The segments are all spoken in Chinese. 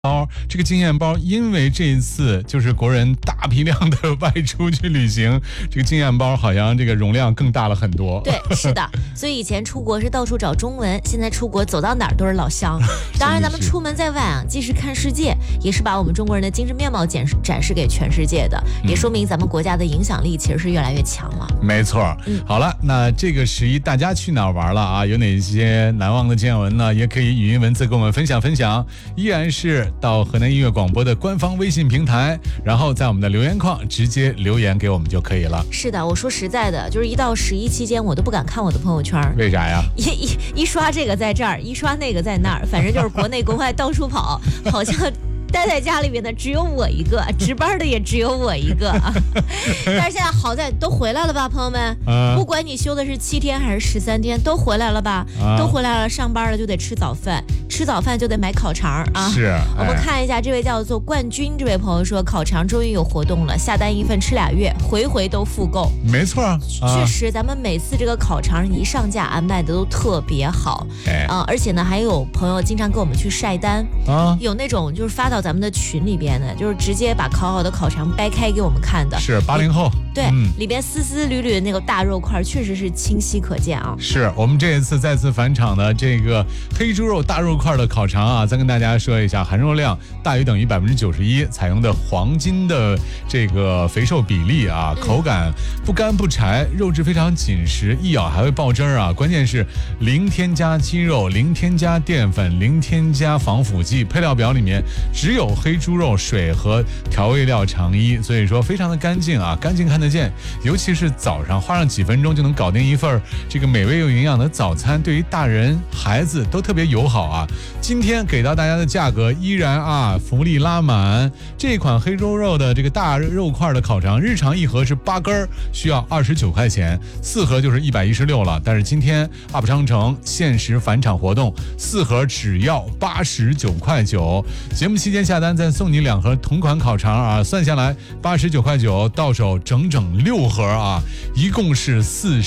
这个经验包，因为这一次就是国人大批量的外出去旅行，这个经验包好像这个容量更大了很多。 对，是的，所以以前出国是到处找中文，现在出国走到哪儿都是老乡。当然，咱们出门在外啊，既是看世界，也是把我们中国人的精神面貌展示给全世界的，也说明咱们国家的影响力其实是越来越强了。 没错。好了，那这个11大家去哪儿玩了啊？有哪些难忘的见闻呢？也可以语音文字跟我们分享分享。依然是到河南音乐广播的官方微信平台，然后在我们的留言框直接留言给我们就可以了。 是的，我说实在的，就是一到11期间，我都不敢看我的朋友圈。 为啥呀？ 一刷这个在这儿，一刷那个在那儿，反正就是国内国外到处跑，好像待在家里面的只有我一个，值班的也只有我一个啊。但是现在好在都回来了吧，朋友们，不管你休的是7天还是13天，都回来了吧，都回来了，上班了就得吃早饭，吃早饭就得买烤肠啊。 是， 我们看一下这位叫做冠军这位朋友说，烤肠终于有活动了，下单一份吃2月，回回都复购。 没错， 确实，咱们每次这个烤肠一上架啊，卖的都特别好，而且呢，还有朋友经常给我们去晒单啊，有那种就是发到咱们的群里边的，就是直接把烤好的烤肠掰开给我们看的， 是80后， 对，里边丝丝缕缕的那个大肉块确实是清晰可见啊。 是我们这一次再次返场的这个黑猪肉大肉块的烤肠啊，再跟大家说一下，含肉量大于等于91%，采用的黄金的这个肥瘦比例啊，口感不干不柴，肉质非常紧实，一咬还会爆汁儿啊。关键是零添加鸡肉，零添加淀粉，零添加防腐剂，配料表里面只有黑猪肉、水和调味料肠衣，所以说非常的干净啊，干净看得见。尤其是早上花上几分钟就能搞定一份这个美味又营养的早餐，对于大人孩子都特别友好啊。今天给到大家的价格依然啊福利拉满，这款黑猪肉的这个大肉块的烤肠，日常1盒是8根，需要29块钱，4盒就是116了。但是今天 UP 商城限时返场活动，4盒只要89块9，节目期间下单再送你2盒同款烤肠啊，算下来89块9，到手整整6盒啊，一共是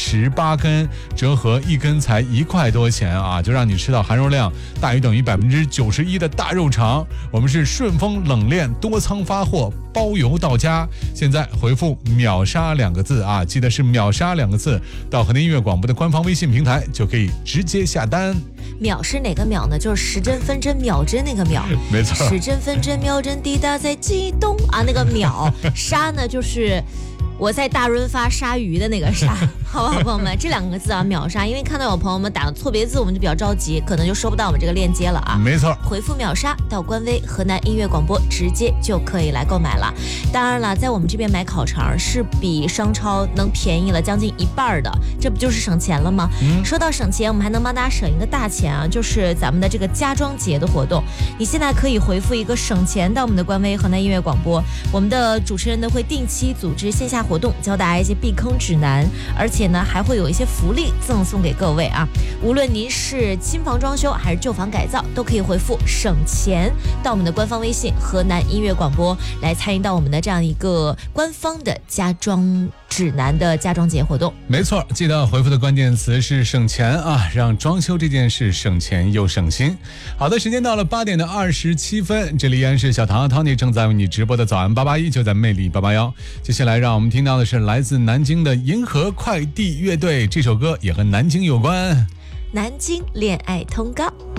48根，折合1根才1块多钱啊，就让你吃到含肉量大于等于91%的大肉肠。我们是顺丰冷链多仓发货，包邮到家。现在回复秒杀2个字啊，记得是秒杀2个字，到河南音乐广播的官方微信平台就可以直接下单。 秒是哪个秒呢？就是时针分针秒针那个秒， 没错， 时针分针秒针滴答在激动啊，那个秒。杀呢就是我在大润发杀鱼的那个杀，好不好，朋友们？这2个字啊，秒杀，因为看到有朋友们打了错别字，我们就比较着急，可能就收不到我们这个链接了啊。 没错， 回复秒杀到官微河南音乐广播，直接就可以来购买了。当然了，在我们这边买烤肠是比商超能便宜了将近1半的，这不就是省钱了吗？说到省钱，我们还能帮大家省一个大钱啊，就是咱们的这个家装节的活动。你现在可以回复一个省钱到我们的官微河南音乐广播，我们的主持人呢会定期组织线下活动，教大家一些避坑指南，而且呢还会有一些福利赠送给各位啊。无论您是新房装修还是旧房改造，都可以回复省钱到我们的官方微信河南音乐广播，来参与到我们的这样一个官方的家装指南的家装节活动。 没错，记得回复的关键词是省钱啊，让装修这件事省钱又省心。好的，时间到了8点27分，这里依然是小唐和 Tony 正在为你直播的早安881，就在魅力881。接下来让我们听到的是来自南京的银河快递乐队，这首歌也和南京有关。 南京恋爱通告。